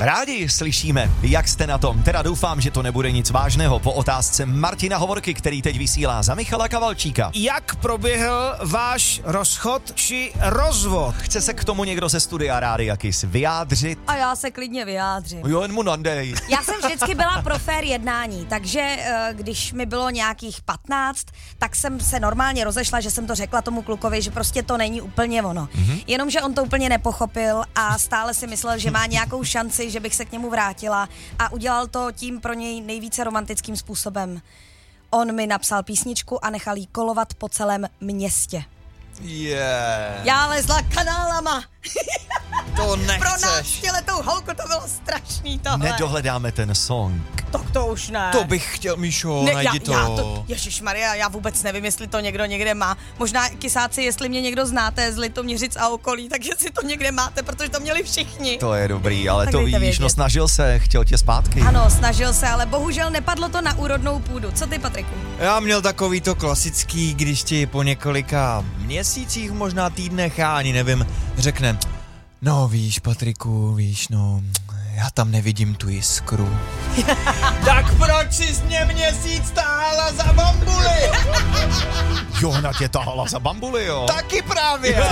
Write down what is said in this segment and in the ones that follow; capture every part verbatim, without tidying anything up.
Rádi slyšíme, jak jste na tom. Teda doufám, že to nebude nic vážného po otázce Martina Hovorky, který teď vysílá za Michala Kavalčíka. Jak proběhl váš rozchod či rozvod? Chce se k tomu někdo ze studia Rádia Kiss vyjádřit? A já se klidně vyjádřím. Jo, jen mu nandej. Já jsem vždycky byla pro fair jednání, takže když mi bylo nějakých patnáct, tak jsem se normálně rozešla, že jsem to řekla tomu klukovi, že prostě to není úplně ono. Mm-hmm. Jenomže on to úplně nepochopil a stále si myslel, že má nějakou šanci, že bych se k němu vrátila a udělal to tím pro něj nejvíce romantickým způsobem. On mi napsal písničku a nechal jí kolovat po celém městě. Yeah. Já lezla kanálama. To nechceš. Pro náctiletou holku to bylo strašný tohle. Nedohledáme ten song. Tak to už ne. To bych chtěl, Míšo, ne, najdi já, to. Já to. Ježišmarja, já vůbec nevím, jestli to někdo někde má. Možná Kisáci, jestli mě někdo znáte z Litoměřic a okolí, tak jestli to někde máte, protože to měli všichni. To je dobrý, ale Tak to dejte víš, vědět. no snažil se, chtěl tě zpátky. Ano, snažil se, ale bohužel nepadlo to na úrodnou půdu. Co ty, Patriku? Já měl takový to klasický, když ti po několika měsících, možná týdnech, já ani nevím, řekne, no víš, Patriku, víš, no, já tam nevidím tu jiskru. Tak proč jsi mě měsíc táhala za bambuli? Johna tě tahala za bambuli, jo? Taky právě.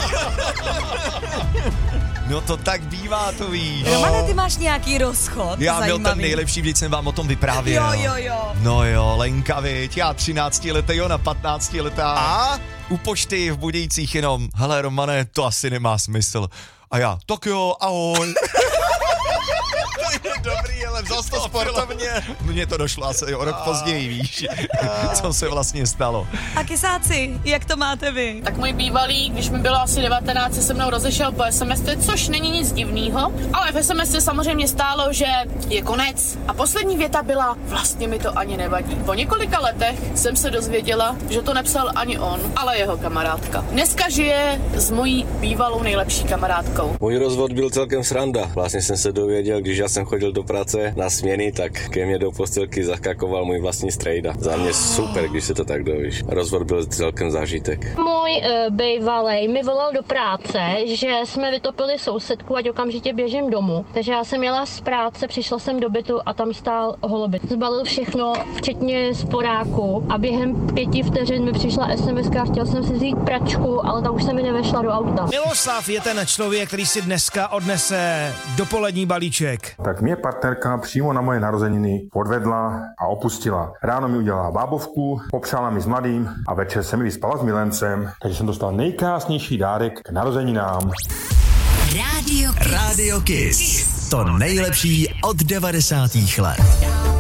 No to tak bývá, to víš. Romane, ty máš nějaký rozchod? Já zajímavý. měl ten nejlepší, vždyť jsem vám o tom vyprávěl. Jo, jo, jo. No jo, Lenka, viď, já třináctiletý, ona patnáctiletá. A? U pošty v Budějcích jenom, hele Romane, to asi nemá smysl. A já, tak jo, ahoj. To je dobrý, ale vzal to sportovně. Mně to došlo asi o rok později, víš, co se vlastně stalo. A Kisáci, jak to máte vy? Tak můj bývalý, když mi bylo asi devatenáct, se se mnou rozešel po es em es, což není nic divného, ale v es em es samozřejmě stálo, že je konec. A poslední věta byla, vlastně mi to ani nevadí. Po několika letech jsem se dozvěděla, že to nepsal ani on, ale jeho kamarádka. Dneska žije s mojí bývalou nejlepší kamarádkou. Můj rozvod byl celkem sranda. Vlastně jsem se dověděl, když já jsem chodil do práce na směny, tak ke mně do postelky zakakoval můj vlastní strejda. Za mě super, když se to tak dovíš. Rozvod byl celkem zážitek. Můj uh, bývalej mi volal do práce, že jsme vytopili sousedku, ať okamžitě běžím domů. Takže já jsem jela z práce, přišla jsem do bytu a tam stál holobyt. Zbalil všechno, včetně sporáku, a během pěti vteřin mi přišla es em eska, chtěl jsem si vzít pračku, ale ta už se mi nevešla do auta. Miloslav je ten člověk, který si dneska odnese dopolední balíček. Tak mě partnerka přímo na moje narozeniny podvedla a opustila. Ráno mi udělala bábovku, popřála mi s mladým a večer se mi vyspala s milencem, takže jsem dostal nejkrásnější dárek k narozeninám. Rádio Kiss. Rádio Kiss. To nejlepší od devadesátých let.